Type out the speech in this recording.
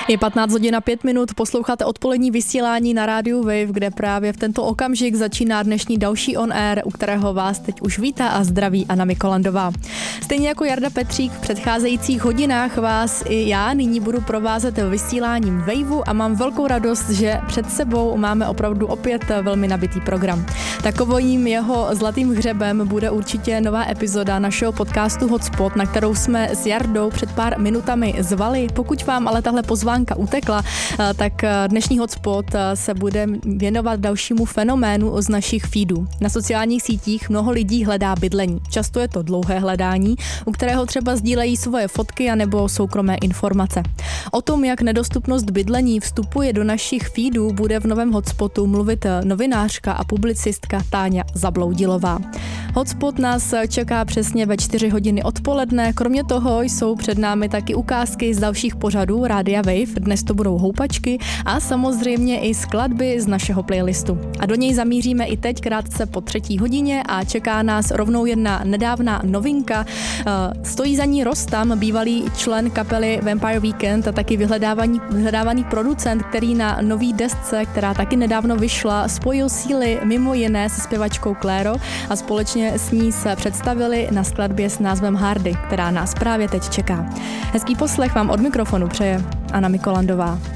Je 15 hodin a 5 minut, posloucháte odpolední vysílání na rádiu Wave, kde právě v tento okamžik začíná dnešní další On Air, u kterého vás teď už vítá a zdraví Anna Mikolandová. Stejně jako Jarda Petřík v předcházejících hodinách vás i já nyní budu provázet vysíláním Waveu a mám velkou radost, že před sebou máme opravdu opět velmi nabitý program. Takovým jeho zlatým hřebem bude určitě nová epizoda našeho podcastu Hotspot, na kterou jsme s Jardou před pár minutami zvali. Pokud vám ale tahle pozvánka utekla, tak dnešní Hotspot se bude věnovat dalšímu fenoménu z našich feedů. Na sociálních sítích mnoho lidí hledá bydlení. Často je to dlouhé hledání, u kterého třeba sdílejí svoje fotky anebo soukromé informace. O tom, jak nedostupnost bydlení vstupuje do našich feedů, bude v novém Hotspotu mluvit novinářka a publicistka Táňa Zabloudilová. Hotspot nás čeká přesně ve 4 hodiny odpoledne. Kromě toho jsou před námi taky ukázky z dalších pořadů Rádia Wave. Dnes to budou houpačky a samozřejmě i skladby z našeho playlistu. A do něj zamíříme i teď krátce po 3. hodině a čeká nás rovnou jedna nedávná novinka. Stojí za ní Rostam, bývalý člen kapely Vampire Weekend a taky vyhledávaný producent, který na nový desce, která taky nedávno vyšla, spojil síly mimo jiné se zpěvačkou Clairo a společně s ní se představili na skladbě s názvem Hardy, která nás právě teď čeká. Hezký poslech vám od mikrofonu přeje Anna Mikolandová.